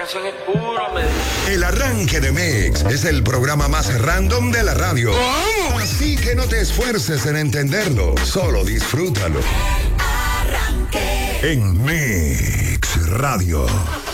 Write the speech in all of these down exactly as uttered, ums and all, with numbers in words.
canción es puro medio. El Arranque de Mix es el programa más random de la radio. ¿Cómo? Así que no te esfuerces en entenderlo, solo disfrútalo. El Arranque. En Mix Radio.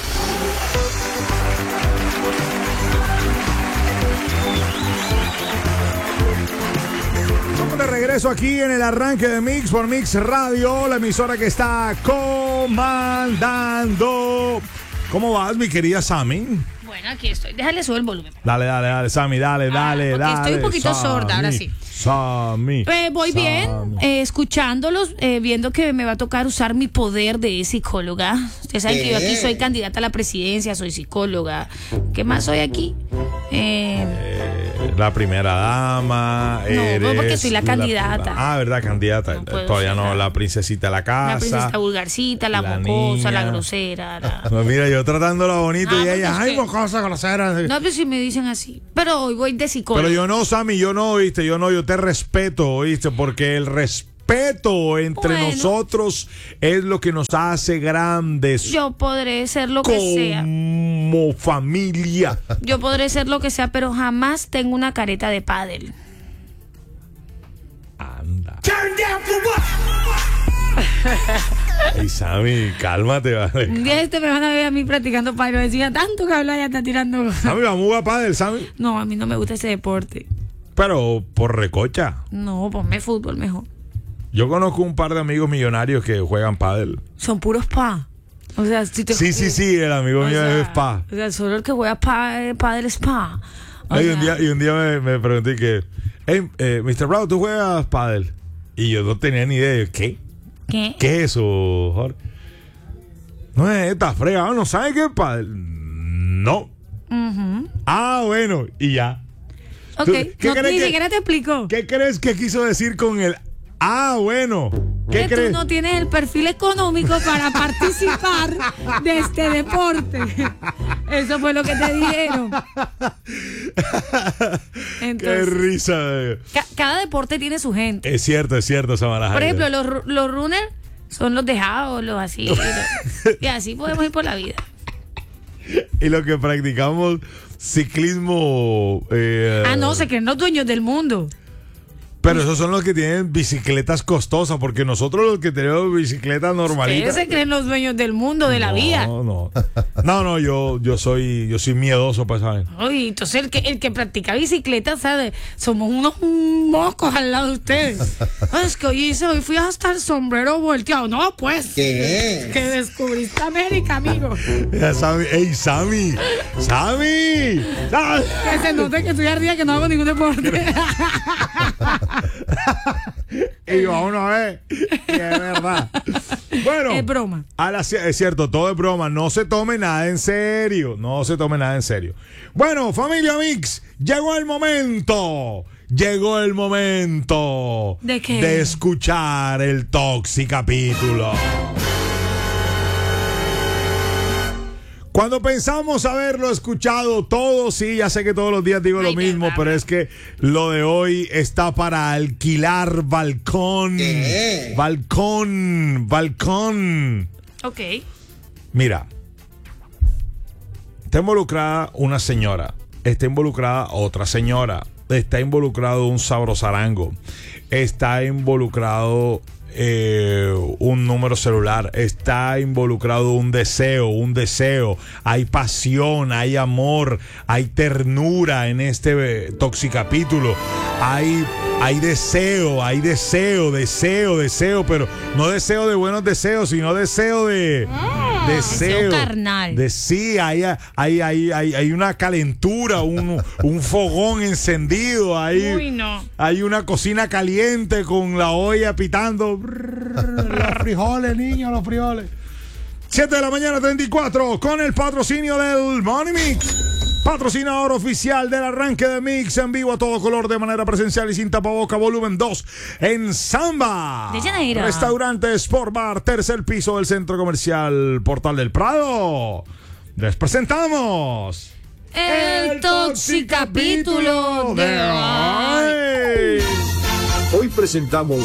De regreso aquí en el Arranque de Mix por Mix Radio, la emisora que está comandando. ¿Cómo vas, mi querida Sammy? Bueno, aquí estoy. Déjale subir el volumen. Dale, dale, dale, Sammy, dale, Ah, dale, porque dale. estoy un poquito Sammy, sorda, ahora sí. Sammy. Eh, voy Sammy. bien, eh, escuchándolos, eh, viendo que me va a tocar usar mi poder de psicóloga. Ustedes saben que yo aquí soy candidata a la presidencia, soy psicóloga. ¿Qué más soy aquí? Eh, Eh, la primera dama. No, eres porque soy la candidata. ah, ¿verdad? Candidata. No puedo Todavía ser no, la- la princesita de la casa. la princesa vulgarcita, la, la mocosa, la niña. grosera. La... No, mira, yo tratándola bonito Ah, y ella, porque es ay, que- mocosa, grosera. No, pero si me dicen así. Pero hoy voy de psicóloga. Pero yo no, Sammy, yo no, oíste, yo no, yo te respeto, oíste, porque el respeto entre Bueno. nosotros es lo que nos hace grandes Yo podré ser lo que sea. como familia. Yo podré ser lo que sea, pero jamás tengo una careta de pádel. Anda. Ay, Sammy, cálmate, vale. Un día este me van a ver a mí practicando pádel. Decía tanto que habla ya está tirando. Sammy, vamos a jugar pádel, Sammy. No, a mí no me gusta ese deporte. Pero por recocha. No, ponme fútbol mejor. Yo conozco un par de amigos millonarios que juegan pádel. Son puros pa. O sea, si te Sí, sí, sí, el amigo o mío sea, es pa. O sea, solo el que juega pa, eh, pádel es pa. O Ay, sea, un día, y un día me, me pregunté que, hey, eh, mister Brown, ¿tú juegas pádel? Y yo no tenía ni idea. Yo, ¿qué? ¿Qué? ¿Qué es eso, Jorge? No es esta frega, ¿no sabes qué es pádel? No. Ujú. Ah, bueno, y ya. Ok, ¿Tú- qué no, crees ni que- siquiera te explico. ¿Qué crees que quiso decir con el ah, bueno? ¿Qué Que crees? tú no tienes el perfil económico para participar de este deporte. Eso fue lo que te dijeron. Qué Entonces, risa. eh. ca- cada deporte tiene su gente. Es cierto, es cierto, Samara. Por ejemplo, los, ru- los runners son los dejados, los así. los- y así podemos ir por la vida. Y lo que practicamos ciclismo. eh, Ah, no, se creen los dueños del mundo. Pero esos son los que tienen bicicletas costosas, porque nosotros los que tenemos bicicletas normalitas. Ustedes se creen los dueños del mundo, de la no, vida. No, no, no, yo, yo soy, yo soy miedoso, pues, ¿saben? Oye, entonces el que, el que practica bicicleta, ¿sabes? Somos unos mocos al lado de ustedes. Ah, es que hoy hice, hoy fui hasta el sombrero volteado. No, pues. ¿Qué? Que descubriste América, amigo. Ya, Sammy, ey, Sammy, Sammy, Sammy. Que se note que estoy ardida, que no hago ningún deporte. Y vamos a ver, y es verdad. Bueno, Es broma. a la- es cierto, todo es broma. No se tome nada en serio. No se tome nada en serio. Bueno, familia Mix, llegó el momento. Llegó el momento ¿De qué? de escuchar el Toxi capítulo. Cuando pensamos haberlo escuchado todo, sí, ya sé que todos los días digo Ay, lo mismo, verdad. pero es que lo de hoy está para alquilar balcón. ¿Qué? Balcón, balcón. Ok. Mira, está involucrada una señora, está involucrada otra señora, está involucrado un sabrosarango, está involucrado eh, un número celular, está involucrado un deseo, un deseo, hay pasión, hay amor, hay ternura en este eh, toxicapítulo, hay, hay deseo, hay deseo, deseo, deseo, pero no deseo de buenos deseos, sino deseo de... Deseo, deseo carnal. De sí, hay, hay, hay, hay, hay una calentura, un, un fogón encendido, hay, Uy, no. hay una cocina caliente con la olla pitando. Brrr, los frijoles, niños, los frijoles. siete de la mañana, treinta y cuatro, con el patrocinio del Money Mix. Patrocinador oficial del Arranque de Mix en vivo a todo color de manera presencial y sin tapaboca, volumen dos en Samba. De Janeiro. Restaurante Sport Bar, tercer piso del Centro Comercial Portal del Prado. Les presentamos El toxicapítulo de hoy. hoy. Hoy presentamos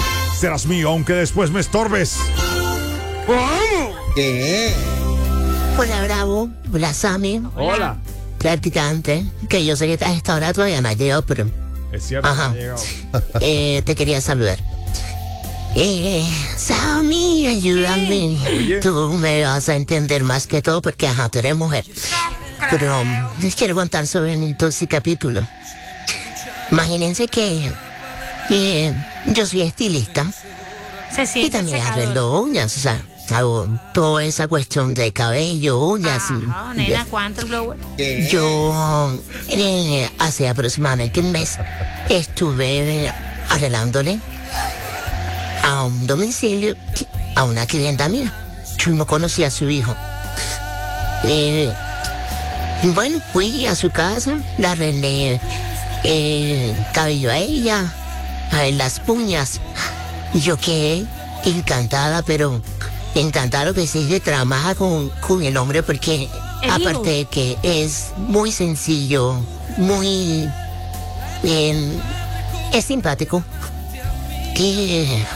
Serás mío aunque después me estorbes. ¿Qué? Hola, Bravo. Hola, Sammy. Hola. Practicante. Que yo sé que a esta hora todavía no ha llegado, pero... Es cierto. Ajá. no ha llegado. Eh, te quería saludar. Eh, Sammy, ayúdame. Oye. Tú me vas a entender más que todo porque, ajá, tú eres mujer. Pero um, les quiero contar sobre el doce capítulo. Imagínense que eh, yo soy estilista Se y siente también secador. arreglo uñas, o sea, hago toda esa cuestión de cabello, uñas y... Ajá, nena, ¿cuánto blower? Yo eh, hace aproximadamente un mes estuve arreglándole a un domicilio a una clienta mía. Yo no conocía a su hijo. Eh, bueno, fui a su casa, la arreglé el cabello a ella, a él las uñas. Y yo quedé encantada, pero encantada que se trabaja con, con el hombre porque El aparte de que es muy sencillo, muy bien, es simpático. Que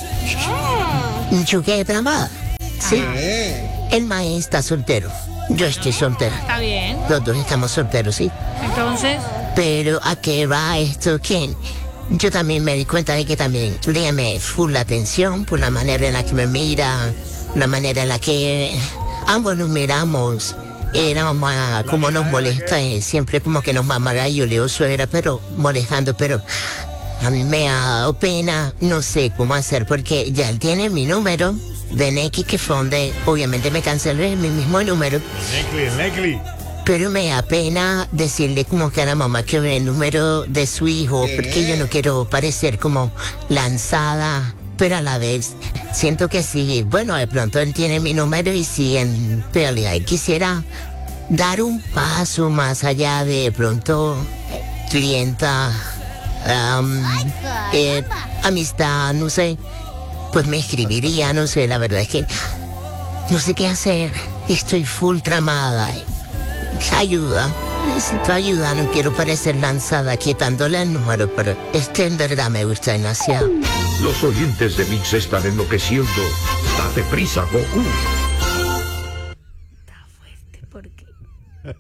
yo quedé tramada. Sí. El maestro está soltero. Yo estoy soltera. Está bien. Los dos estamos solteros, sí. Entonces, Pero ¿a qué va esto? ¿Quién? Yo también me di cuenta de que también le llamé full la atención por la manera en la que me mira, la manera en la que ambos nos miramos. Era más como nos molesta, eh, siempre como que nos mamaga yo leo suegra, pero molestando, pero a mí me ha dado pena, no sé cómo hacer, porque ya él tiene mi número de Neki, que fue donde obviamente me cancelé mi mismo número. Necli, Necli. Pero me da pena decirle como que a la mamá que ve el número de su hijo, porque yo no quiero parecer como lanzada, pero a la vez siento que sí, bueno, de pronto él tiene mi número y si en realidad él quisiera dar un paso más allá de, de pronto clienta, um, eh, amistad, no sé, pues me escribiría, no sé, la verdad es que no sé qué hacer, estoy full tramada. Ayuda, necesito ayuda, no quiero parecer lanzada quitándole el número, pero este en verdad me gusta demasiado. Los oyentes de Mix están enloqueciendo. Date prisa, Goku.